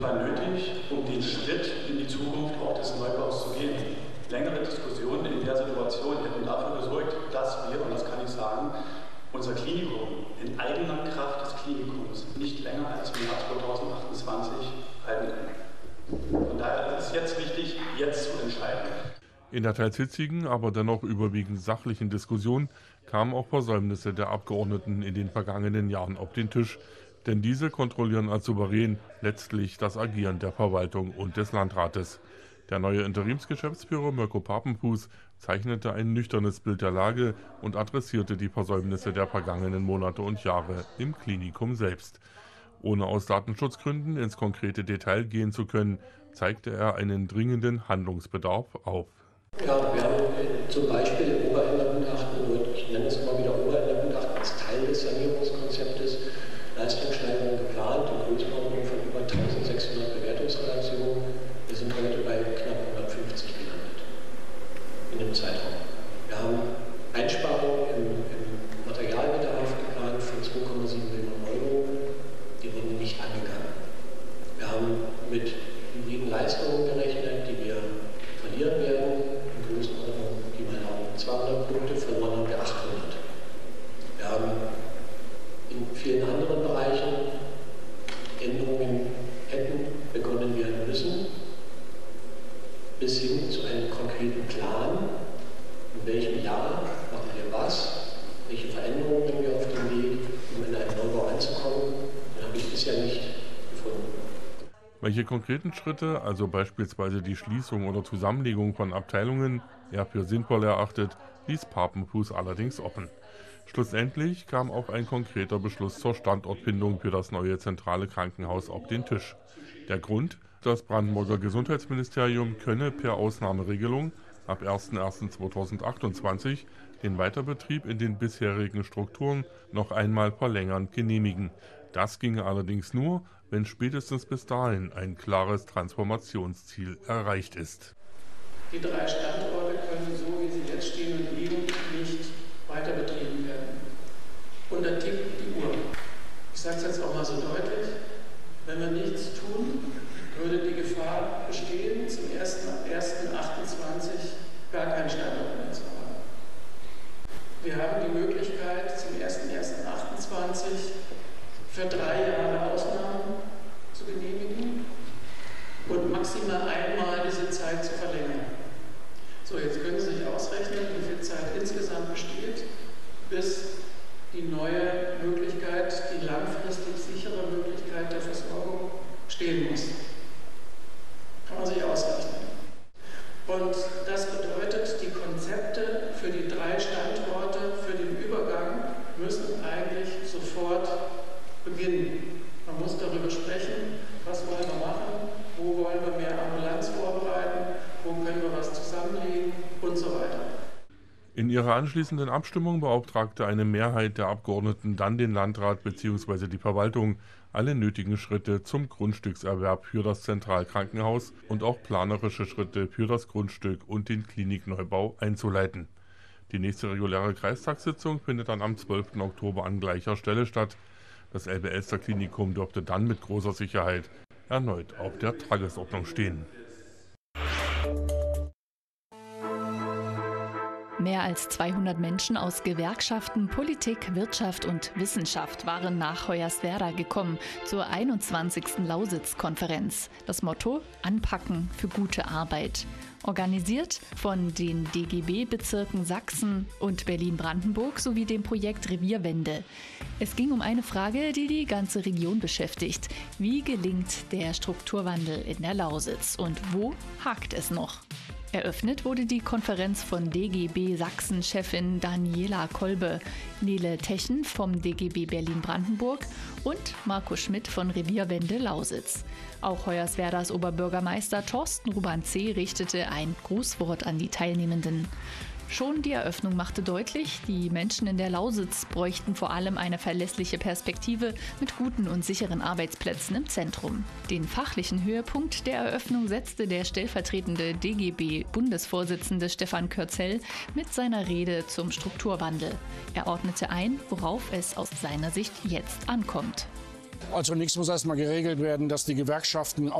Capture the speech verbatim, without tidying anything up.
War nötig, um den Schritt in die Zukunft auch des Neubaus zu gehen. Längere Diskussionen in der Situation hätten dafür gesorgt, dass wir, und das kann ich sagen, unser Klinikum in eigener Kraft des Klinikums nicht länger als im Jahr zweitausendachtundzwanzig halten können. Von daher ist es jetzt wichtig, jetzt zu entscheiden. In der teils hitzigen, aber dennoch überwiegend sachlichen Diskussion kamen auch Versäumnisse der Abgeordneten in den vergangenen Jahren auf den Tisch. Denn diese kontrollieren als souverän letztlich das Agieren der Verwaltung und des Landrates. Der neue Interimsgeschäftsführer Mirko Papenfuß zeichnete ein nüchternes Bild der Lage und adressierte die Versäumnisse der vergangenen Monate und Jahre im Klinikum selbst. Ohne aus Datenschutzgründen ins konkrete Detail gehen zu können, zeigte er einen dringenden Handlungsbedarf auf. Ja, wir haben zum Beispiel im Oberhändlergutachten, und ich nenne es immer wieder Oberhändlergutachten als Teil des Sanierungskonzeptes, Leistungssteigerungen geplant in Größenordnung von über eintausendsechshundert Bewertungsrelationen. Wir sind heute bei knapp hundertfünfzig gelandet in dem Zeitraum. Wir haben Einsparungen im, im Materialbedarf geplant von zwei Komma sieben Millionen Euro. Die wurden nicht angegangen. Wir haben mit hybriden Leistungen gerechnet, die wir verlieren werden. In Größenordnung, die mal auf zweihundert Punkte, verloren haben wir achthundert. Wir haben in vielen anderen Bereichen Änderungen hätten begonnen werden müssen, bis hin zu einem konkreten Plan, in welchem Jahr machen wir was, welche Veränderungen bringen wir auf den Weg, um in einen Neubau anzukommen, den habe ich bisher nicht gefunden. Welche konkreten Schritte, also beispielsweise die Schließung oder Zusammenlegung von Abteilungen, er für sinnvoll erachtet, ließ Papenfuß allerdings offen. Schlussendlich kam auch ein konkreter Beschluss zur Standortfindung für das neue zentrale Krankenhaus auf den Tisch. Der Grund? Das Brandenburger Gesundheitsministerium könne per Ausnahmeregelung ab erster erster zweitausendachtundzwanzig den Weiterbetrieb in den bisherigen Strukturen noch einmal verlängernd genehmigen. Das ginge allerdings nur, wenn spätestens bis dahin ein klares Transformationsziel erreicht ist. Die drei Standorte können so, wie sie jetzt stehen und liegen, nicht weiter betrieben werden. Und da tickt die Uhr. Ich sage es jetzt auch mal so deutlich, wenn wir nichts tun, würde die Gefahr bestehen, zum ersten erster achtundzwanzig gar keinen Standort mehr zu haben. Wir haben die Möglichkeit, zum ersten erster achtundzwanzig für drei Jahre Ausnahmen zu genehmigen und maximal einmal diese Zeit zu verlängern. So, jetzt können Sie sich ausrechnen, wie viel Zeit insgesamt besteht, bis die neue Möglichkeit, die langfristig sichere Möglichkeit der Versorgung stehen muss. Kann man sich ausrechnen. Und das bedeutet, die Konzepte für die drei Standorte, für den Übergang, müssen eigentlich sofort beginnen. Man muss darüber sprechen, was wollen wir machen, wo wollen wir mehr Ambulanz vorbereiten, wo können wir was zusammenlegen und so weiter. In ihrer anschließenden Abstimmung beauftragte eine Mehrheit der Abgeordneten dann den Landrat bzw. die Verwaltung, alle nötigen Schritte zum Grundstückserwerb für das Zentralkrankenhaus und auch planerische Schritte für das Grundstück und den Klinikneubau einzuleiten. Die nächste reguläre Kreistagssitzung findet dann am zwölften Oktober an gleicher Stelle statt. Das Elbe-Elster-Klinikum dürfte dann mit großer Sicherheit erneut auf der Tagesordnung stehen. Mehr als zweihundert Menschen aus Gewerkschaften, Politik, Wirtschaft und Wissenschaft waren nach Hoyerswerda gekommen zur einundzwanzigsten Lausitz-Konferenz. Das Motto: Anpacken für gute Arbeit. Organisiert von den D G B-Bezirken Sachsen und Berlin-Brandenburg sowie dem Projekt Revierwende. Es ging um eine Frage, die die ganze Region beschäftigt. Wie gelingt der Strukturwandel in der Lausitz und wo hakt es noch? Eröffnet wurde die Konferenz von D G B Sachsen-Chefin Daniela Kolbe, Nele Techen vom D G B Berlin-Brandenburg und Marco Schmidt von Revierwende Lausitz. Auch Hoyerswerdas Oberbürgermeister Thorsten Ruban-C. richtete ein Grußwort an die Teilnehmenden. Schon die Eröffnung machte deutlich, die Menschen in der Lausitz bräuchten vor allem eine verlässliche Perspektive mit guten und sicheren Arbeitsplätzen im Zentrum. Den fachlichen Höhepunkt der Eröffnung setzte der stellvertretende D G B-Bundesvorsitzende Stefan Körzel mit seiner Rede zum Strukturwandel. Er ordnete ein, worauf es aus seiner Sicht jetzt ankommt. Also zunächst muss erst mal geregelt werden, dass die Gewerkschaften